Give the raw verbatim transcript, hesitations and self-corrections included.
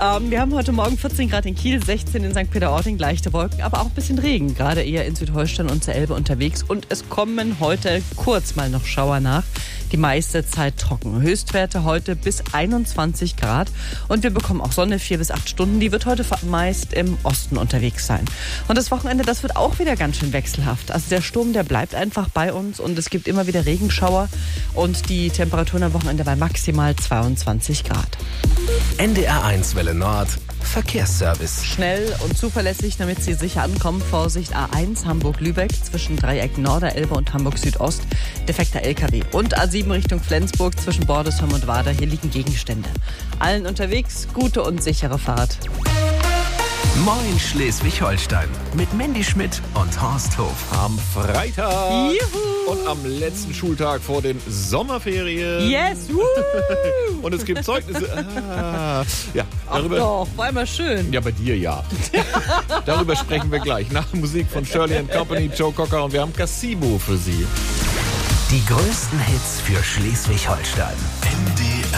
Ähm, wir haben heute Morgen vierzehn Grad in Kiel, sechzehn in Sankt Peter-Ording, leichte Wolken, aber auch ein bisschen Regen, gerade eher in Südholstein und zur Elbe unterwegs. Und es kommen heute kurz mal noch Schauer nach, die meiste Zeit trocken. Höchstwerte heute bis einundzwanzig Grad und wir bekommen auch Sonne, vier bis acht Stunden. Die wird heute meist im Osten unterwegs sein. Und das Wochenende, das wird auch wieder ganz schön wechselhaft. Also der Sturm, der bleibt einfach bei uns und es gibt immer wieder Regenschauer und die Temperaturen am Wochenende bei maximal zweiundzwanzig Grad. N D R eins Welle Nord, Verkehrsservice. Schnell und zuverlässig, damit Sie sicher ankommen. Vorsicht, A eins Hamburg-Lübeck zwischen Dreieck Norderelbe und Hamburg-Südost. Defekter L K W. Und A sieben Richtung Flensburg zwischen Bordesholm und Wader. Hier liegen Gegenstände. Allen unterwegs, gute und sichere Fahrt. Moin Schleswig-Holstein mit Mandy Schmidt und Horst Hof. Am Freitag Juhu. und am letzten Schultag vor den Sommerferien. Yes! Woo. Und es gibt Zeugnisse. Ah, ja, Ach darüber, doch, war immer schön. ja, bei dir ja. Darüber sprechen wir gleich. Nach Musik von Shirley and Company, Joe Cocker und wir haben Cassimo für Sie. Die größten Hits für Schleswig-Holstein. N D R